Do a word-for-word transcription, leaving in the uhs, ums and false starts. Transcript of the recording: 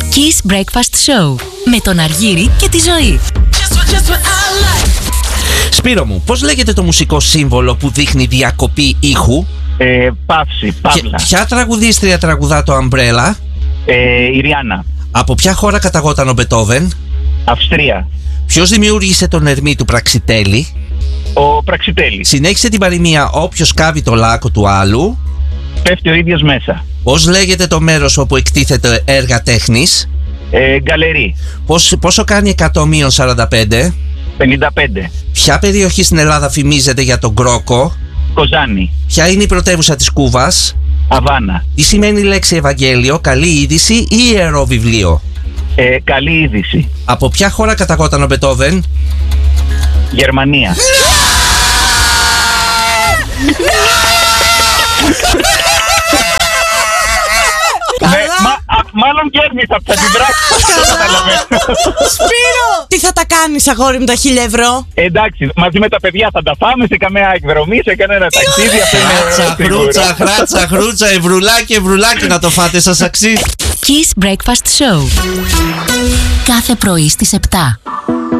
Kiss Breakfast Show με τον Αργύρη και τη Ζωή. Σπύρο μου, πώς λέγεται το μουσικό σύμβολο που δείχνει διακοπή ήχου? Ε, παύση, παύλα. Ποια τραγουδίστρια τραγουδά το Umbrella? Ε, η Ριάννα. Από ποια χώρα καταγόταν ο Μπετόβεν? Αυστρία. Ποιος δημιούργησε τον ερμή του Πραξιτέλη? Ο Πραξιτέλης. Συνέχισε την παροιμία «Όποιος κάβει το λάκκο του άλλου, πέφτει ο ίδιος μέσα». Πώς λέγεται το μέρος όπου εκτίθεται έργα τέχνης? Ε, γκαλερί. Πώς, πόσο κάνει εκατό μείον σαράντα πέντε? πενήντα πέντε. Ποια περιοχή στην Ελλάδα φημίζεται για τον Κρόκο? Κοζάνη. Ποια είναι η πρωτεύουσα της Κούβας? Αβάνα. Τι σημαίνει η λέξη Ευαγγέλιο, καλή είδηση ή ιερό βιβλίο? Ε, καλή είδηση. Από ποια χώρα καταγόταν ο Μπετόβεν? Γερμανία. Μάλλον κέρδισα από την πράξη. Σπύρο! Τι θα τα κάνεις, αγόρι μου, τα χίλια ευρώ? Εντάξει, μαζί με τα παιδιά θα τα πάμε σε καμία εκδρομή, σε κανένα ταξίδι. Χράτσα, χρούτσα, χράτσα, χρούτσα, ευρουλάκι, ευρουλάκι να το φάτε, σας αξίζει. Kiss Breakfast Show. Κάθε πρωί στις επτά.